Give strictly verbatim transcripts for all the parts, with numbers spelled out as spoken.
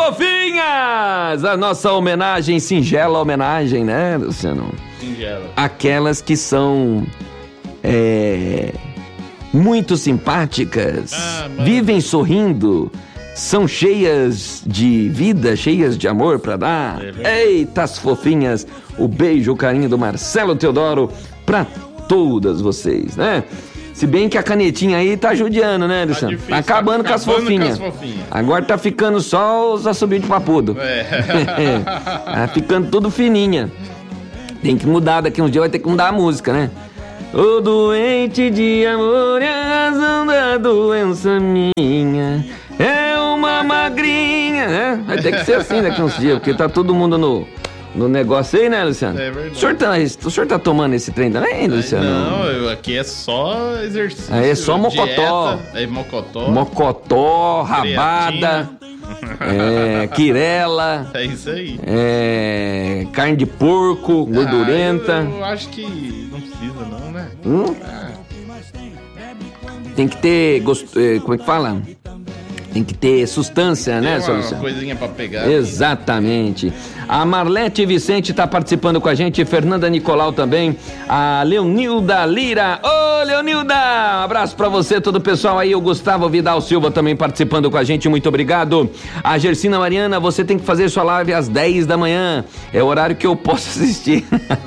fofinhas! A nossa homenagem, singela homenagem, né, Luciano? Singela. Aquelas que são é, muito simpáticas, Ah, mano. vivem sorrindo, são cheias de vida, cheias de amor pra dar. É verdade. Eita, as fofinhas! O beijo, o carinho do Marcelo Teodoro pra todas vocês, né? Se bem que a canetinha aí tá judiando, né, Luciano? difícil, Tá acabando, tá com, as acabando fofinhas. com as fofinhas. Agora tá ficando só os assobios de papudo. É. Tá ficando tudo fininha. Tem que mudar, daqui uns dias vai ter que mudar a música, né? Ô doente de amor, é a razão da doença minha é uma magrinha, né? Vai ter que ser assim daqui uns dias, porque tá todo mundo no, no negócio aí, né, Luciano? É verdade. O senhor tá, o senhor tá tomando esse trem também, Luciano? Não, eu- aqui é só exercício. Aí é só mocotó. Dieta, é mocotó. Mocotó, rabada, é, quirela, É isso aí. é, carne de porco, gordurenta. Ah, eu, eu acho que não precisa não, né? Hum? Ah, Tem que ter, gosto, é, como é que fala? Tem que ter substância, né, tem seu uma Luciano? coisinha pra pegar. Exatamente. A Marlete Vicente está participando com a gente, Fernanda Nicolau também, a Leonilda Lira. Ô, Leonilda, um abraço pra você, todo o pessoal aí, o Gustavo Vidal Silva também participando com a gente, muito obrigado. A Gersina Mariana, você tem que fazer sua live às dez da manhã, é o horário que eu posso assistir.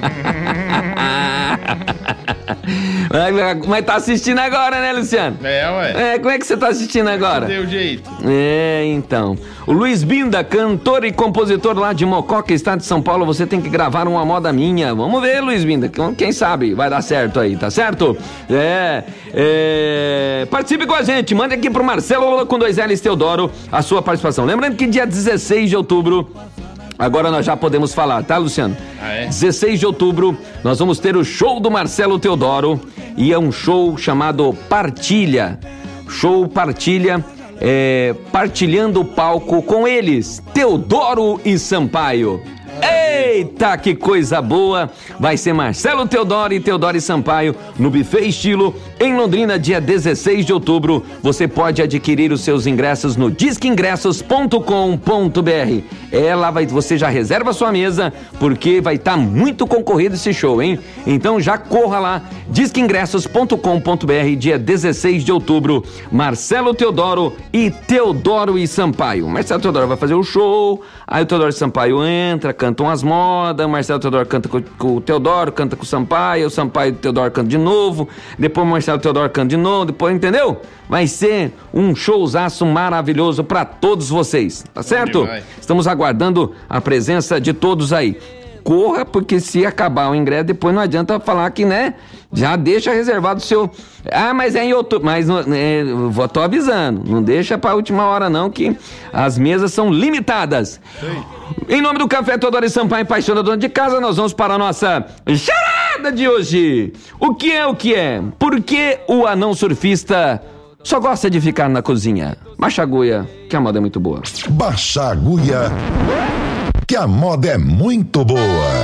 mas, mas tá assistindo agora, né, Luciano? É, ué. É, como é que você tá assistindo agora? Deu jeito. É, então. O Luiz Binda, cantor e compositor lá de Mococa, estado de São Paulo, você tem que gravar uma moda minha. Vamos ver, Luiz Binda, quem sabe vai dar certo aí, tá certo? É, é... Participe com a gente, mande aqui pro Marcelo com dois L's Teodoro a sua participação. Lembrando que dia dezesseis de outubro, agora nós já podemos falar, tá, Luciano? Ah, é? dezesseis de outubro, nós vamos ter o show do Marcelo Teodoro e é um show chamado Partilha. Show Partilha, é, partilhando o palco com eles, Teodoro e Sampaio. Eita, que coisa boa! Vai ser Marcelo Teodoro e Teodoro e Sampaio no Buffet Estilo, em Londrina, dia dezesseis de outubro. Você pode adquirir os seus ingressos no disque ingressos ponto com ponto br. É, lá vai, você já reserva a sua mesa, porque vai estar tá muito concorrido esse show, hein? Então já corra lá, disque ingressos ponto com ponto br, dia dezesseis de outubro, Marcelo Teodoro e Teodoro e Sampaio. Marcelo Teodoro vai fazer o show, aí o Teodoro e Sampaio entra, cantam as modas, o Marcelo Teodoro canta com, com o Teodoro, canta com o Sampaio, o Sampaio e o Teodoro canta de novo, depois o Marcelo Teodoro canta de novo, depois, entendeu? Vai ser um showzaço maravilhoso pra todos vocês, tá certo? demais. Estamos aguardando a presença de todos aí. Corra, porque se acabar o ingresso, depois não adianta falar que, né? Já deixa reservado o seu... Ah, mas é em outubro. Mas é, eu tô avisando. Não deixa pra última hora, não, que as mesas são limitadas. Sim. Em nome do Café Teodoro e Sampaio, paixão da dona de casa, nós vamos para a nossa charada de hoje. O que é o que é? Por que o anão surfista só gosta de ficar na cozinha? Baixa a agulha, que a moda é muito boa. Baixa a agulha, que a moda é muito boa.